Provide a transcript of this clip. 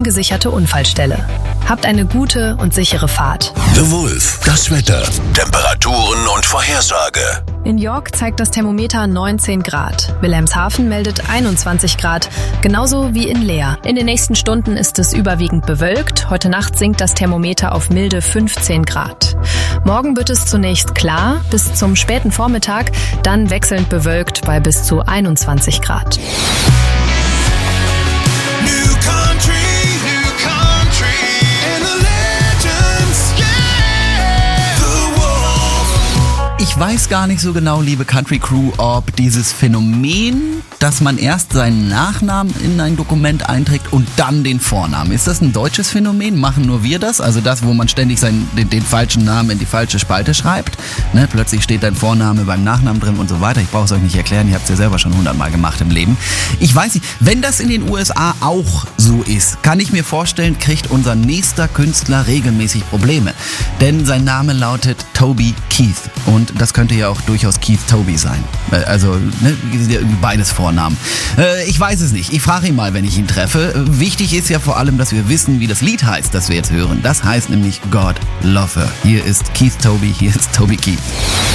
ungesicherte Unfallstelle. Habt eine gute und sichere Fahrt. The Wolf, das Wetter, Temperaturen und Vorhersage. In York zeigt das Thermometer 19 Grad. Wilhelmshaven meldet 21 Grad, genauso wie in Leer. In den nächsten Stunden ist es überwiegend bewölkt. Heute Nacht sinkt das Thermometer auf milde 15 Grad. Morgen wird es zunächst klar, bis zum späten Vormittag, dann wechselnd bewölkt bei bis zu 21 Grad. Ich weiß gar nicht so genau, liebe Country Crew, ob dieses Phänomen, dass man erst seinen Nachnamen in ein Dokument einträgt und dann den Vornamen. Ist das ein deutsches Phänomen? Machen nur wir das? Also das, wo man ständig den falschen Namen in die falsche Spalte schreibt. Ne? Plötzlich steht dein Vorname beim Nachnamen drin und so weiter. Ich brauche es euch nicht erklären, ihr habt es ja selber schon 100-mal gemacht im Leben. Ich weiß nicht, wenn das in den USA auch so ist, kann ich mir vorstellen, kriegt unser nächster Künstler regelmäßig Probleme. Denn sein Name lautet Toby Keith. Und das könnte ja auch durchaus Keith Toby sein. Also, ne, beides Vornamen. Ich weiß es nicht. Ich frage ihn mal, wenn ich ihn treffe. Wichtig ist ja vor allem, dass wir wissen, wie das Lied heißt, das wir jetzt hören. Das heißt nämlich God Love Her. Hier ist Keith Toby, hier ist Toby Keith.